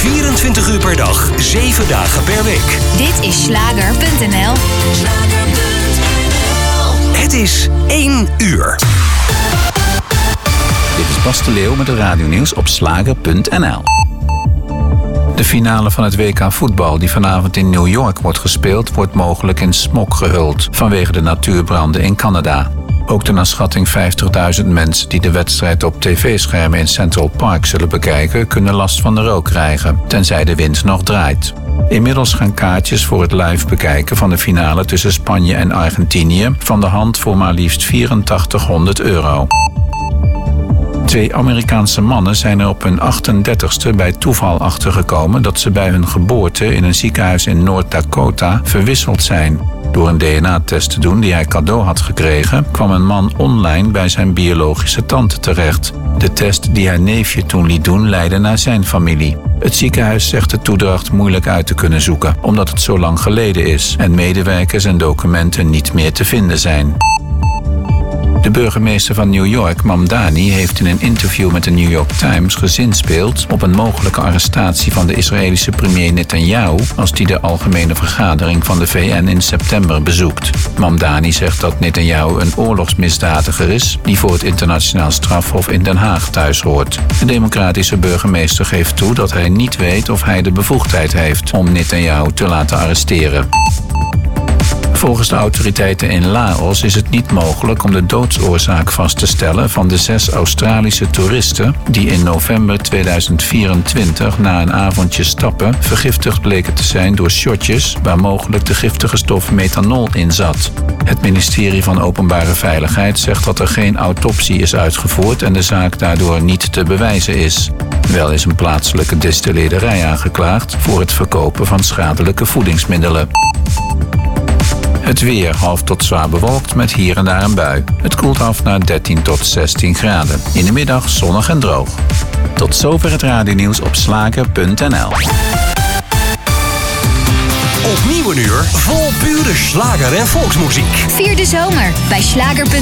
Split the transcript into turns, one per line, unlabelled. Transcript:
24 uur per dag, 7 dagen per week.
Dit is Schlager.nl.
Het is 1 uur.
Dit is Bas de Leeuw met het radionieuws op Schlager.nl. De finale van het WK voetbal die vanavond in New York wordt gespeeld, wordt mogelijk in smog gehuld vanwege de natuurbranden in Canada. Ook de naar schatting 50.000 mensen die de wedstrijd op tv-schermen in Central Park zullen bekijken, kunnen last van de rook krijgen, tenzij de wind nog draait. Inmiddels gaan kaartjes voor het live bekijken van de finale tussen Spanje en Argentinië van de hand voor maar liefst €8400. 2 Amerikaanse mannen zijn er op hun 38ste bij toeval achtergekomen dat ze bij hun geboorte in een ziekenhuis in North Dakota verwisseld zijn. Door een DNA-test te doen die hij cadeau had gekregen, kwam een man online bij zijn biologische tante terecht. De test die haar neefje toen liet doen leidde naar zijn familie. Het ziekenhuis zegt de toedracht moeilijk uit te kunnen zoeken, omdat het zo lang geleden is en medewerkers en documenten niet meer te vinden zijn. De burgemeester van New York, Mamdani, heeft in een interview met de New York Times gezinspeeld op een mogelijke arrestatie van de Israëlische premier Netanyahu als die de algemene vergadering van de VN in september bezoekt. Mamdani zegt dat Netanyahu een oorlogsmisdadiger is die voor het internationaal strafhof in Den Haag thuis hoort. De democratische burgemeester geeft toe dat hij niet weet of hij de bevoegdheid heeft om Netanyahu te laten arresteren. Volgens de autoriteiten in Laos is het niet mogelijk om de doodsoorzaak vast te stellen van de 6 Australische toeristen die in november 2024 na een avondje stappen vergiftigd bleken te zijn door shotjes waar mogelijk de giftige stof methanol in zat. Het ministerie van Openbare Veiligheid zegt dat er geen autopsie is uitgevoerd en de zaak daardoor niet te bewijzen is. Wel is een plaatselijke distilleerderij aangeklaagd voor het verkopen van schadelijke voedingsmiddelen. Het weer half tot zwaar bewolkt met hier en daar een bui. Het koelt af naar 13 tot 16 graden. In de middag zonnig en droog. Tot zover het radionieuws op Schlager.nl.
Opnieuw een uur vol pure slager en volksmuziek.
Vier de zomer bij Schlager.nl.